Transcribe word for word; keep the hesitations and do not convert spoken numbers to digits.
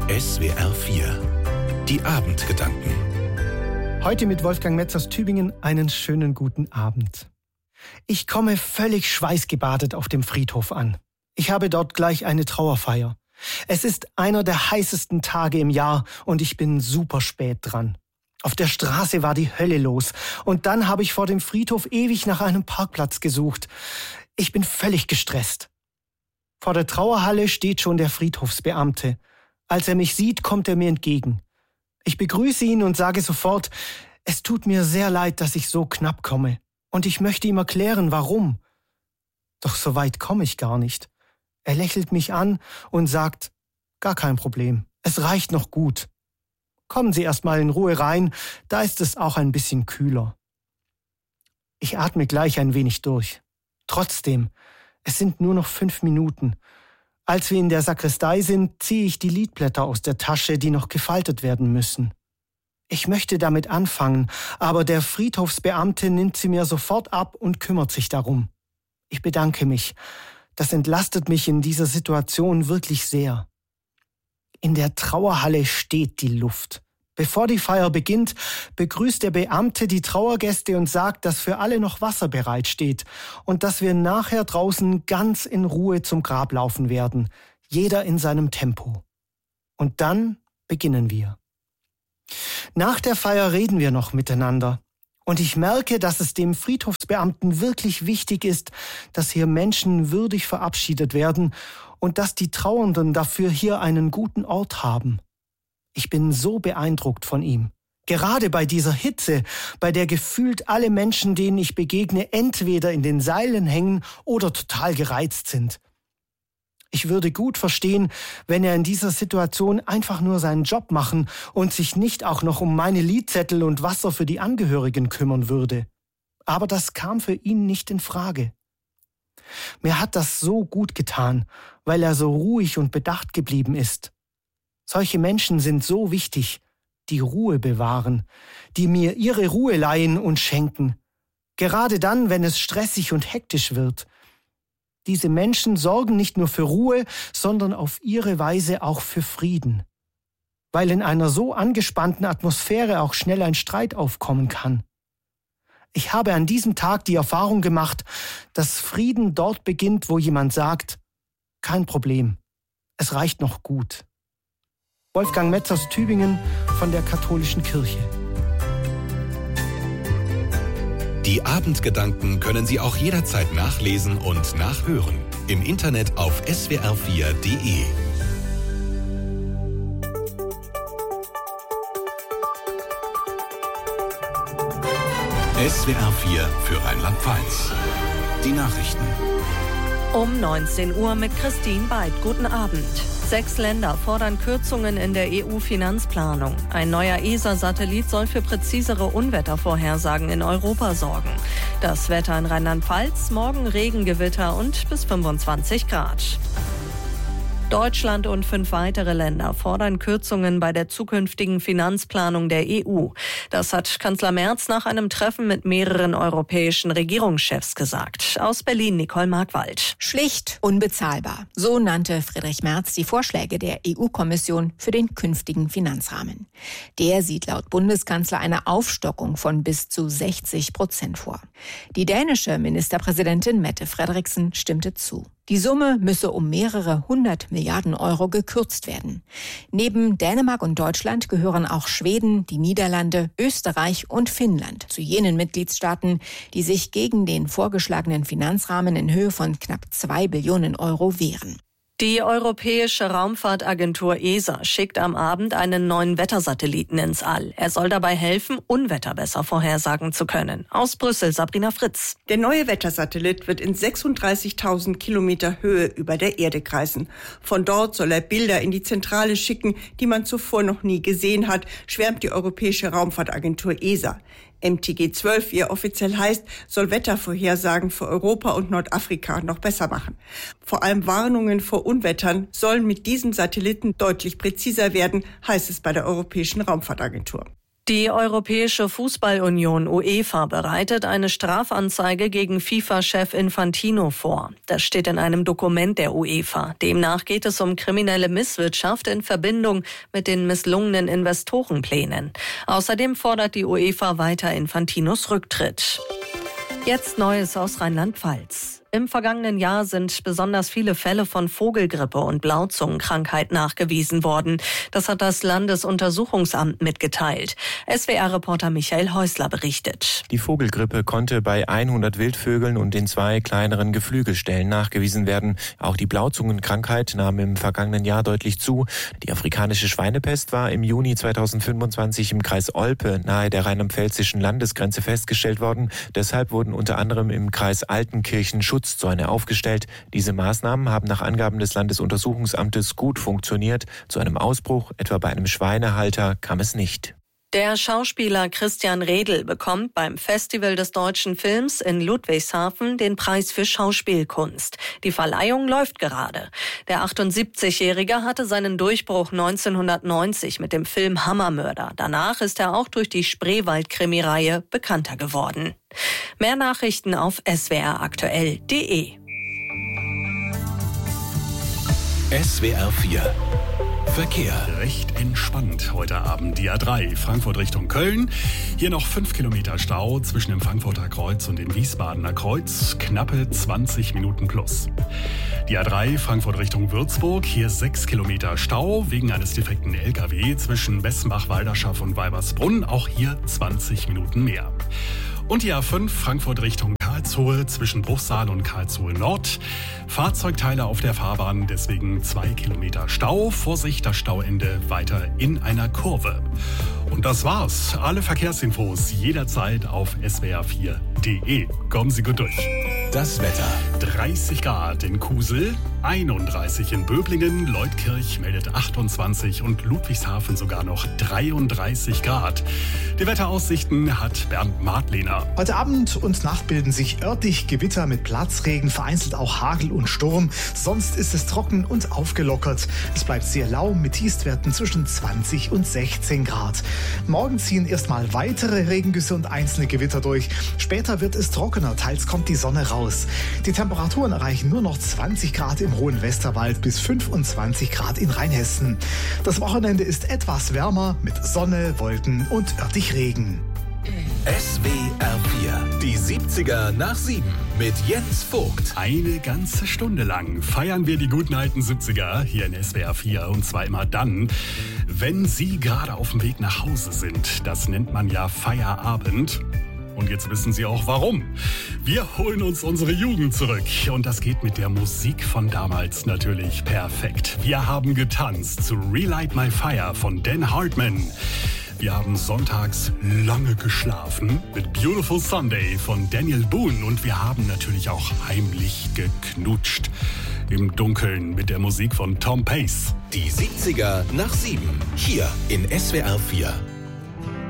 S W R vier. Die Abendgedanken. Heute mit Wolfgang Metz aus Tübingen einen schönen guten Abend. Ich komme völlig schweißgebadet auf dem Friedhof an. Ich habe dort gleich eine Trauerfeier. Es ist einer der heißesten Tage im Jahr und ich bin super spät dran. Auf der Straße war die Hölle los und dann habe ich vor dem Friedhof ewig nach einem Parkplatz gesucht. Ich bin völlig gestresst. Vor der Trauerhalle steht schon der Friedhofsbeamte. Als er mich sieht, kommt er mir entgegen. Ich begrüße ihn und sage sofort, es tut mir sehr leid, dass ich so knapp komme. Und ich möchte ihm erklären, warum. Doch so weit komme ich gar nicht. Er lächelt mich an und sagt, gar kein Problem, es reicht noch gut. Kommen Sie erst mal in Ruhe rein, da ist es auch ein bisschen kühler. Ich atme gleich ein wenig durch. Trotzdem, es sind nur noch fünf Minuten. Als wir in der Sakristei sind, ziehe ich die Liedblätter aus der Tasche, die noch gefaltet werden müssen. Ich möchte damit anfangen, aber der Friedhofsbeamte nimmt sie mir sofort ab und kümmert sich darum. Ich bedanke mich. Das entlastet mich in dieser Situation wirklich sehr. In der Trauerhalle steht die Luft. Bevor die Feier beginnt, begrüßt der Beamte die Trauergäste und sagt, dass für alle noch Wasser bereitsteht und dass wir nachher draußen ganz in Ruhe zum Grab laufen werden, jeder in seinem Tempo. Und dann beginnen wir. Nach der Feier reden wir noch miteinander. Und ich merke, dass es dem Friedhofsbeamten wirklich wichtig ist, dass hier Menschen würdig verabschiedet werden und dass die Trauernden dafür hier einen guten Ort haben. Ich bin so beeindruckt von ihm. Gerade bei dieser Hitze, bei der gefühlt alle Menschen, denen ich begegne, entweder in den Seilen hängen oder total gereizt sind. Ich würde gut verstehen, wenn er in dieser Situation einfach nur seinen Job machen und sich nicht auch noch um meine Liedzettel und Wasser für die Angehörigen kümmern würde. Aber das kam für ihn nicht in Frage. Mir hat das so gut getan, weil er so ruhig und bedacht geblieben ist. Solche Menschen sind so wichtig, die Ruhe bewahren, die mir ihre Ruhe leihen und schenken. Gerade dann, wenn es stressig und hektisch wird. Diese Menschen sorgen nicht nur für Ruhe, sondern auf ihre Weise auch für Frieden. Weil in einer so angespannten Atmosphäre auch schnell ein Streit aufkommen kann. Ich habe an diesem Tag die Erfahrung gemacht, dass Frieden dort beginnt, wo jemand sagt, kein Problem, es reicht noch gut. Wolfgang Metz aus Tübingen von der Katholischen Kirche. Die Abendgedanken können Sie auch jederzeit nachlesen und nachhören. Im Internet auf S W R vier Punkt de. S W R vier für Rheinland-Pfalz. Die Nachrichten. Um neunzehn Uhr mit Christine Beid. Guten Abend. Sechs Länder fordern Kürzungen in der E U-Finanzplanung. Ein neuer E S A-Satellit soll für präzisere Unwettervorhersagen in Europa sorgen. Das Wetter in Rheinland-Pfalz, morgen Regengewitter und bis fünfundzwanzig Grad. Deutschland und fünf weitere Länder fordern Kürzungen bei der zukünftigen Finanzplanung der E U. Das hat Kanzler Merz nach einem Treffen mit mehreren europäischen Regierungschefs gesagt. Aus Berlin Nicole Markwald. Schlicht unbezahlbar. So nannte Friedrich Merz die Vorschläge der E U-Kommission für den künftigen Finanzrahmen. Der sieht laut Bundeskanzler eine Aufstockung von bis zu sechzig Prozent vor. Die dänische Ministerpräsidentin Mette Frederiksen stimmte zu. Die Summe müsse um mehrere hundert Milliarden Euro gekürzt werden. Neben Dänemark und Deutschland gehören auch Schweden, die Niederlande, Österreich und Finnland zu jenen Mitgliedstaaten, die sich gegen den vorgeschlagenen Finanzrahmen in Höhe von knapp zwei Billionen Euro wehren. Die Europäische Raumfahrtagentur E S A schickt am Abend einen neuen Wettersatelliten ins All. Er soll dabei helfen, Unwetter besser vorhersagen zu können. Aus Brüssel Sabrina Fritz. Der neue Wettersatellit wird in sechsunddreißigtausend Kilometer Höhe über der Erde kreisen. Von dort soll er Bilder in die Zentrale schicken, die man zuvor noch nie gesehen hat, schwärmt die Europäische Raumfahrtagentur E S A. M T G zwölf, wie er offiziell heißt, soll Wettervorhersagen für Europa und Nordafrika noch besser machen. Vor allem Warnungen vor Unwettern sollen mit diesem Satelliten deutlich präziser werden, heißt es bei der Europäischen Raumfahrtagentur. Die Europäische Fußballunion UEFA bereitet eine Strafanzeige gegen FIFA-Chef Infantino vor. Das steht in einem Dokument der UEFA. Demnach geht es um kriminelle Misswirtschaft in Verbindung mit den misslungenen Investorenplänen. Außerdem fordert die UEFA weiter Infantinos Rücktritt. Jetzt Neues aus Rheinland-Pfalz. Im vergangenen Jahr sind besonders viele Fälle von Vogelgrippe und Blauzungenkrankheit nachgewiesen worden. Das hat das Landesuntersuchungsamt mitgeteilt. S W R-Reporter Michael Häusler berichtet. Die Vogelgrippe konnte bei hundert Wildvögeln und in zwei kleineren Geflügelstellen nachgewiesen werden. Auch die Blauzungenkrankheit nahm im vergangenen Jahr deutlich zu. Die afrikanische Schweinepest war im Juni zweitausendfünfundzwanzig im Kreis Olpe nahe der rheinland-pfälzischen Landesgrenze festgestellt worden. Deshalb wurden unter anderem im Kreis Altenkirchen Schutzzäune aufgestellt. Diese Maßnahmen haben nach Angaben des Landesuntersuchungsamtes gut funktioniert. Zu einem Ausbruch, etwa bei einem Schweinehalter, kam es nicht. Der Schauspieler Christian Redl bekommt beim Festival des deutschen Films in Ludwigshafen den Preis für Schauspielkunst. Die Verleihung läuft gerade. Der achtundsiebzigjährige hatte seinen Durchbruch neunzehnhundertneunzig mit dem Film Hammermörder. Danach ist er auch durch die Spreewald-Krimireihe bekannter geworden. Mehr Nachrichten auf s w r aktuell punkt d e. S W R vier Verkehr. Recht entspannt heute Abend. Die A drei Frankfurt Richtung Köln. Hier noch fünf Kilometer Stau zwischen dem Frankfurter Kreuz und dem Wiesbadener Kreuz. Knappe zwanzig Minuten plus. Die A drei Frankfurt Richtung Würzburg. Hier sechs Kilometer Stau wegen eines defekten L K W zwischen Bessenbach, Walderschaft und Weibersbrunn. Auch hier zwanzig Minuten mehr. Und die A fünf Frankfurt Richtung Karlsruhe zwischen Bruchsal und Karlsruhe Nord. Fahrzeugteile auf der Fahrbahn, deswegen zwei Kilometer Stau. Vorsicht, das Stauende weiter in einer Kurve. Und das war's. Alle Verkehrsinfos jederzeit auf s w r vier punkt d e. Kommen Sie gut durch. Das Wetter. dreißig Grad in Kusel, einunddreißig in Böblingen, Leutkirch meldet achtundzwanzig und Ludwigshafen sogar noch dreiunddreißig Grad. Die Wetteraussichten hat Bernd Martlehner. Heute Abend und Nacht bilden sich örtlich Gewitter mit Platzregen, vereinzelt auch Hagel und Sturm. Sonst ist es trocken und aufgelockert. Es bleibt sehr lau mit Tiefstwerten zwischen zwanzig und sechzehn Grad. Morgen ziehen erstmal weitere Regengüsse und einzelne Gewitter durch. Später wird es trockener, teils kommt die Sonne raus. Die Temperaturen erreichen nur noch zwanzig Grad im hohen Westerwald bis fünfundzwanzig Grad in Rheinhessen. Das Wochenende ist etwas wärmer mit Sonne, Wolken und örtlich Regen. S W R vier. Die siebziger nach sieben mit Jens Vogt. Eine ganze Stunde lang feiern wir die guten alten siebziger hier in S W R vier. Und zwar immer dann, wenn Sie gerade auf dem Weg nach Hause sind. Das nennt man ja Feierabend. Und jetzt wissen Sie auch warum. Wir holen uns unsere Jugend zurück. Und das geht mit der Musik von damals natürlich perfekt. Wir haben getanzt zu Relight My Fire von Dan Hartman. Wir haben sonntags lange geschlafen mit Beautiful Sunday von Daniel Boone. Und wir haben natürlich auch heimlich geknutscht. Im Dunkeln mit der Musik von Tom Pace. Die siebziger nach sieben. Hier in S W R vier.